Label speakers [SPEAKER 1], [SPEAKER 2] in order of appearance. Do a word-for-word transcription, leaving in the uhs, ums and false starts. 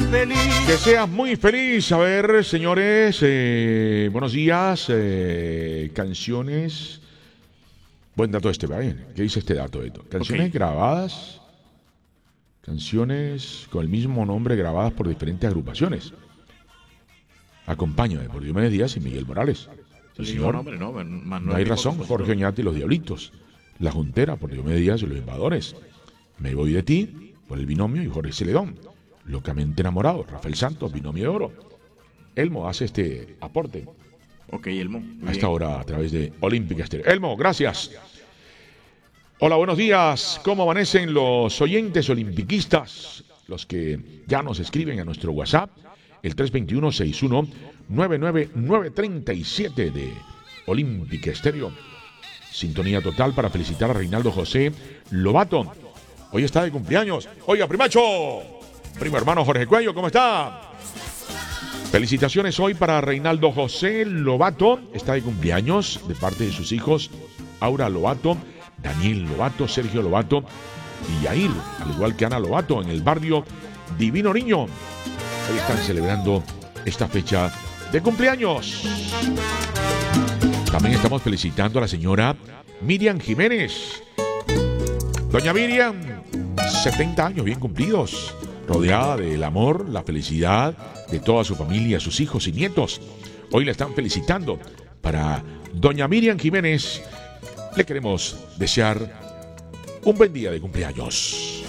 [SPEAKER 1] feliz.
[SPEAKER 2] Que seas muy feliz. A ver, señores, eh, buenos días. Eh, canciones. Buen dato este, ¿vale? ¿Qué dice este dato? Esto? Canciones okay. grabadas. Canciones con el mismo nombre grabadas por diferentes agrupaciones. Acompáñame por Diomedes Díaz y Miguel Morales. Sí, señor. Nombre, no, más no, no hay razón. Jorge Oñate y los Diablitos. La Juntera por Diomedes Díaz y los Invadores. Me voy de ti por el Binomio y Jorge Celedón. Locamente enamorado, Rafael Santos, Binomio de Oro. Elmo hace este aporte.
[SPEAKER 3] Ok, Elmo.
[SPEAKER 2] A esta hora a través de Olímpica Estéreo. Elmo, gracias. Hola, buenos días. ¿Cómo amanecen los oyentes olimpiquistas? Los que ya nos escriben a nuestro WhatsApp, el tres dos uno, seis uno nueve nueve nueve tres siete de Olímpica Estéreo. Sintonía total para felicitar a Reinaldo José Lobato. Hoy está de cumpleaños. Oiga, primacho. Primo hermano Jorge Cuello, ¿cómo está? Felicitaciones hoy para Reinaldo José Lobato. Está de cumpleaños de parte de sus hijos Aura Lobato, Daniel Lobato, Sergio Lobato y Yair, al igual que Ana Lobato, en el barrio Divino Niño. Hoy están celebrando esta fecha de cumpleaños. También estamos felicitando a la señora Miriam Jiménez. Doña Miriam, setenta años bien cumplidos, rodeada del amor, la felicidad de toda su familia, sus hijos y nietos. Hoy la están felicitando. Para doña Miriam Jiménez, le queremos desear un buen día de cumpleaños.